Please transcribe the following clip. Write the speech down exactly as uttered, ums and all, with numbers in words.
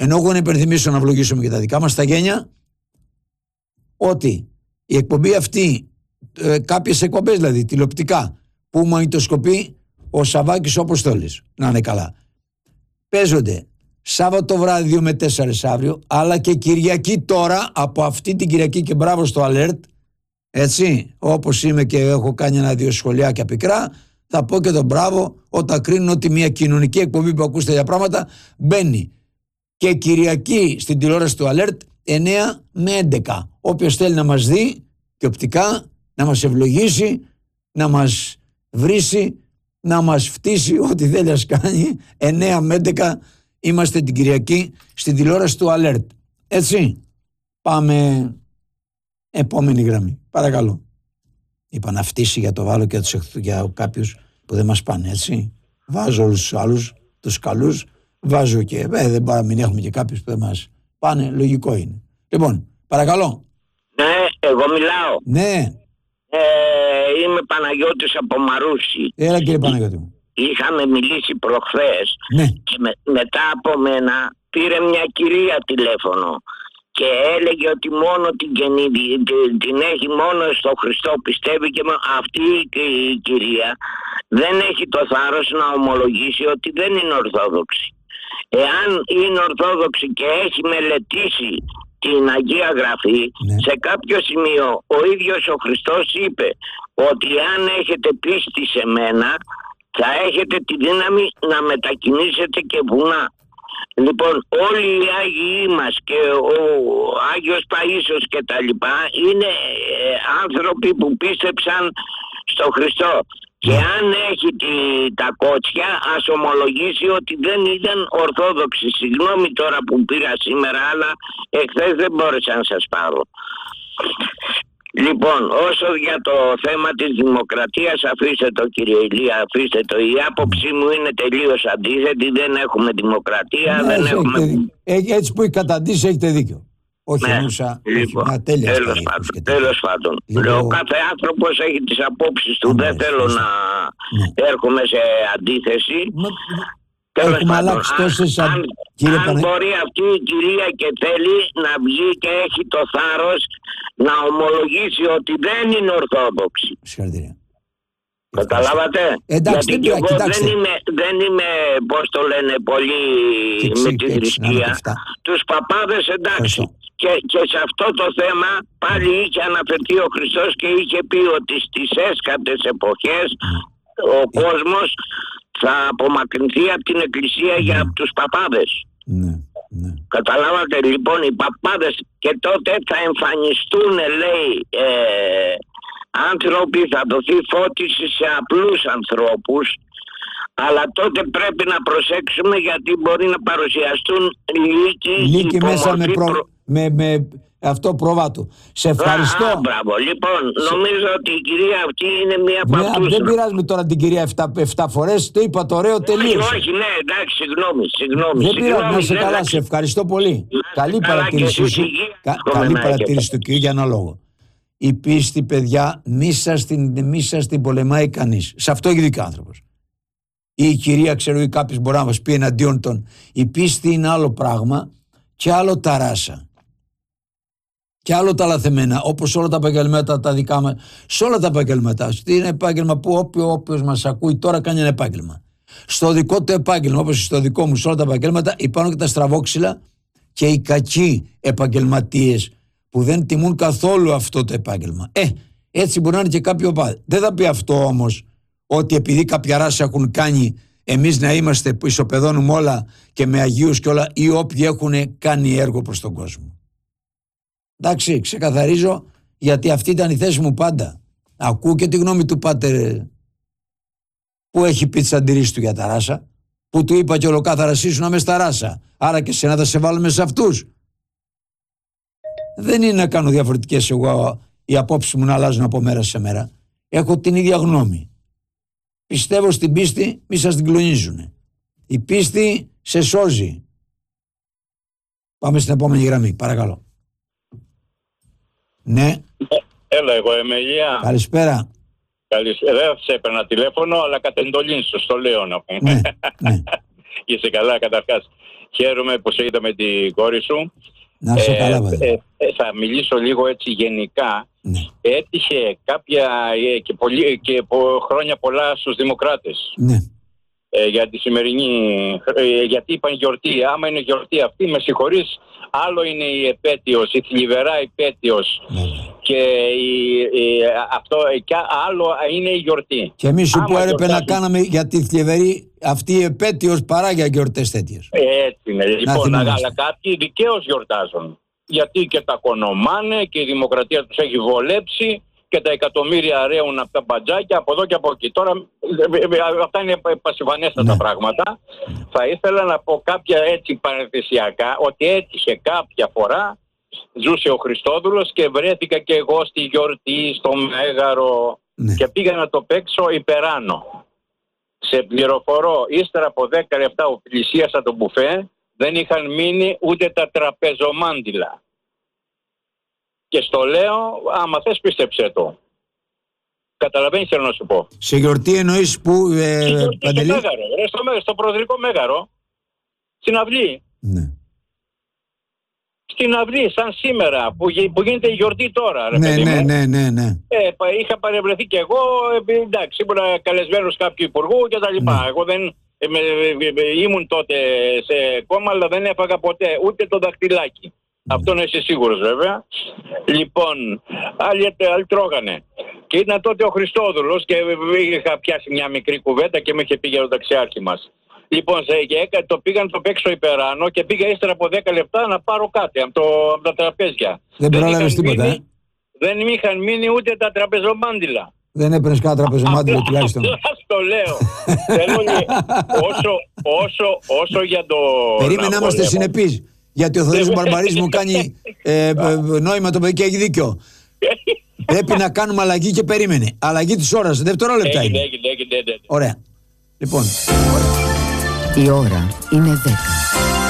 Ενώ εγώ να υπενθυμίσω να ευλογήσουμε και τα δικά μας τα γένια, ότι η εκπομπή αυτή, ε, κάποιες εκπομπές δηλαδή, τηλεοπτικά, που μαγνητοσκοπεί ο Σαββάκης ο Αποστόλης, να είναι καλά, παίζονται Σάββατο βράδυ δύο με τέσσερα αύριο, αλλά και Κυριακή τώρα, από αυτή την Κυριακή και μπράβο στο alert, έτσι, όπως είμαι και έχω κάνει ένα-δύο σχολιάκια πικρά, θα πω και τον μπράβο όταν κρίνουν ότι μια κοινωνική εκπομπή που ακούστε για πράγματα μπαίνει και Κυριακή στην τηλεόραση του alert εννιά με έντεκα. Όποιος θέλει να μας δει και οπτικά, να μας ευλογήσει, να μας βρίσει, να μας φτύσει, ό,τι θέλει ας κάνει, εννιά με έντεκα είμαστε την Κυριακή στην τηλεόραση του alert. Έτσι, πάμε επόμενη γραμμή. Παρακαλώ. Είπα να φτύσει για το βάλω και για κάποιους που δεν μας πάνε, έτσι. Βάζω όλους τους άλλους, τους καλούς, βάζω και, ε, δεν πάμε, μην έχουμε και κάποιους που δεν μας πάνε, λογικό είναι. Λοιπόν, παρακαλώ. Ναι, εγώ μιλάω. Ναι. Ε, είμαι Παναγιώτης από Μαρούσι. Έλα κύριε Παναγιώτη μου. Είχαμε μιλήσει προχθές, ναι. και με, μετά από μένα πήρε μια κυρία τηλέφωνο και έλεγε ότι μόνο την, την, την έχει μόνο στο Χριστό πιστεύει, και αυτή η κυρία δεν έχει το θάρρος να ομολογήσει ότι δεν είναι Ορθόδοξη. Εάν είναι Ορθόδοξη και έχει μελετήσει την Αγία Γραφή, ναι. σε κάποιο σημείο ο ίδιος ο Χριστός είπε ότι αν έχετε πίστη σε μένα θα έχετε τη δύναμη να μετακινήσετε και βουνά. Λοιπόν, όλοι οι Άγιοι μας και ο Άγιος Παΐσιος και τα λοιπά είναι ε, άνθρωποι που πίστεψαν στο Χριστό. Και αν έχει τη, τα κότσια, ας ομολογήσει ότι δεν ήταν Ορθόδοξη. Συγγνώμη τώρα που πήρα σήμερα, αλλά εχθές δεν μπόρεσα να σας πάρω. Λοιπόν, όσο για το θέμα της δημοκρατίας, αφήστε το κύριε Ηλία, αφήστε το. Η άποψή μου είναι τελείως αντίθετη, δεν έχουμε δημοκρατία, ναι, δεν έχουμε... Έχετε, έτσι που έχει καταντήσει έχετε δίκιο. Όχι, ναι, εννοούσα, λοιπόν, όχι, τέλεια τέλος πάντων, τέλος πάντων. Λοιπόν, ο κάθε άνθρωπος έχει τις απόψεις του, ναι, δεν θέλω να ναι. έρχομαι σε αντίθεση. Μα... Έχουμε αλλάξει τόσες... Αν, αν, αν μπορεί αυτή η κυρία και θέλει να βγει και έχει το θάρρος να ομολογήσει ότι δεν είναι Ορθόδοξη. Συγχαρητήρια. Καταλάβατε? Εντάξει, γιατί και εγώ δεν είμαι, δεν είμαι, πώς το λένε, πολύ με τη θρησκεία. Τους παπάδες εντάξει. Και, και σε αυτό το θέμα πάλι είχε αναφερθεί ο Χριστός και είχε πει ότι στις έσκατες εποχές ο mm. κόσμος θα απομακρυνθεί από την Εκκλησία mm. για τους παπάδες. Mm. Mm. Καταλάβατε? Λοιπόν, οι παπάδες και τότε θα εμφανιστούν, λέει, ε, άνθρωποι, θα δοθεί φώτιση σε απλούς ανθρώπους, αλλά τότε πρέπει να προσέξουμε γιατί μπορεί να παρουσιαστούν λύκοι, λύκοι μέσα με, προ... προ... με, με αυτό πρόβατο. Σε ευχαριστώ. Α, μπράβο. Λοιπόν, σε... νομίζω ότι η κυρία αυτή είναι μία από αυτούς. Δεν πειράζουμε τώρα την κυρία εφτά φορές, το είπα το ωραίο, τελείωσε. Όχι, όχι, ναι, εντάξει, συγγνώμη, συγγνώμη. Δεν πειράζει, να σε καλά, εντάξει. Σε ευχαριστώ πολύ. Ναι, καλή παρατήρηση σου. Κα... Καλή παρατήρηση του κυρίου για ένα λόγο. Η πίστη, παιδιά, μη σας την, μη σας την πολεμάει κανείς. Σε αυτό έχει δίκιο άνθρωπος. Ή η κυρία, ξέρω, ή κάποιος μπορεί να μας πει εναντίον των. Η πίστη είναι άλλο πράγμα και άλλο τα ράσα. Και άλλο τα λαθεμένα, όπως όλα τα επαγγελμάτα τα δικά μας. Σε όλα τα επαγγελμάτα. Είναι επάγγελμα που όποιο, όποιος μας ακούει τώρα κάνει ένα επάγγελμα. Στο δικό του επάγγελμα, όπως στο δικό μου, σε όλα τα επαγγέλματα, υπάρχουν και τα στραβόξυλα και οι κακοί επαγγελματίες που δεν τιμούν καθόλου αυτό το επάγγελμα. Ε, έτσι μπορεί να είναι και κάποιο πάδι. Δεν θα πει αυτό όμως ότι επειδή κάποια ράσα έχουν κάνει εμείς να είμαστε που ισοπεδώνουμε όλα και με αγίους και όλα, ή όποιοι έχουν κάνει έργο προς τον κόσμο. Εντάξει, ξεκαθαρίζω, γιατί αυτή ήταν η θέση μου πάντα. Ακούω και τη γνώμη του πάτερ που έχει πει τις αντιρρήσεις του για τα ράσα, που του είπα και ολοκάθαρα ήσουν με στα ράσα, άρα και σένα θα σε βάλουμε σε αυτούς. Δεν είναι να κάνω διαφορετικές εγώ οι απόψεις μου να αλλάζουν από μέρα σε μέρα. Έχω την ίδια γνώμη. Πιστεύω στην πίστη, μη σας την κλονίζουνε. Η πίστη σε σώζει. Πάμε στην επόμενη γραμμή, παρακαλώ. Ναι. Έλα, εγώ είμαι Ηλία. Καλησπέρα. Καλησπέρα. Δεν σε έπαιρνα τηλέφωνο, αλλά κατ' εντολή σου, στο λέω να πούμε. Ναι, ναι. Είσαι καλά, καταρχάς. Χαίρομαι που σε είδα με την κόρη σου. Να σε καλά, βέβαια. ε, ε, θα μιλήσω λίγο έτσι γενικά. Ναι. Έτυχε κάποια ε, και, πολύ, και πο, χρόνια πολλά στους δημοκράτες. Ναι. Ε, για τη σημερινή, ε, γιατί είπαν γιορτή. Άμα είναι γιορτή αυτή, με συγχωρείς, άλλο είναι η επέτειος, η θλιβερά επέτειος, Ναι. και η, η, αυτό, και άλλο είναι η γιορτή. Και εμείς σου Άμα που έπρεπε γιορτάζουν- να κάναμε για τη θλιβερή αυτή η επέτειος παρά για γιορτές τέτοιες. Έτσι είναι. Λοιπόν, θυμόμαστε. αλλά κάποιοι δικαίως γιορτάζουν. Γιατί και τα κονομάνε και η δημοκρατία τους έχει βολέψει και τα εκατομμύρια ρέουν από τα μπατζάκια από εδώ και από εκεί. Τώρα ε, ε, ε, αυτά είναι πασιβανέστατα Ναι. πράγματα. Θα ήθελα να πω κάποια έτσι παρενθεσιακά, ότι έτυχε κάποια φορά, ζούσε ο Χριστόδουλος και βρέθηκα και εγώ στη γιορτή, στο Μέγαρο, Ναι. και πήγα να το παίξω υπεράνω. Σε πληροφορώ, ύστερα από δέκα λεπτά που πλησίασα το μπουφέ, δεν είχαν μείνει ούτε τα τραπεζομάντιλα. Και στο λέω, άμα θες πίστεψέ το. Καταλαβαίνεις τι θέλω να σου πω. Σε γιορτή εννοείς που, ε, Στη γιορτή, στο Παντελή? Μέγαρο, ρε, στο, Μέγαρο, στο Προεδρικό Μέγαρο, στην αυλή. Ναι. Στην αυλή, σαν σήμερα, που, γι- που γίνεται η γιορτή τώρα. Ρε, Ναι, παιδί ναι, μου. ναι, ναι, ναι. Ε, πα- είχα παρευρεθεί κι εγώ, ε, εντάξει, ήμουν καλεσμένος κάποιου υπουργού και τα λοιπά. Ναι. Εγώ δεν ε, με- ε, ε, ήμουν τότε σε κόμμα, αλλά δεν έφαγα ποτέ ούτε το δαχτυλάκι. Αυτό είναι εσύ σίγουρος βέβαια. Λοιπόν, άλλοι, άλλοι τρώγανε. Και ήταν τότε ο Χριστόδουλος και είχα πιάσει μια μικρή κουβέντα και με είχε πει για τον ταξιάρχη μας. Λοιπόν, σε, και έκα, το πήγαν το παίξω υπεράνω και πήγα ύστερα από δέκα λεπτά να πάρω κάτι από, το, από τα τραπέζια. Δεν πρόλαβες είχαν τίποτα, μείνει- ε? Δεν μ' είχαν μείνει ούτε τα τραπεζομάντιλα. Δεν έπαιρνες κανένα τραπεζομάντιλο τουλάχιστον. Σας το λέω. Θέλω λέ- όσο, όσο, όσο για το... Περίμενα να είμαστε πολέμο. συνεπείς. Γιατί ο Θοδωρής Μπαρμπαρής μου κάνει ε, ε, νόημα το παιδί και έχει δίκιο. Πρέπει να κάνουμε αλλαγή και περίμενε. Αλλαγή της ώρας, δευτερόλεπτα Έγινε, είναι. έγινε, έγινε, έγινε. Ωραία. Λοιπόν, Η ώρα είναι δέκα.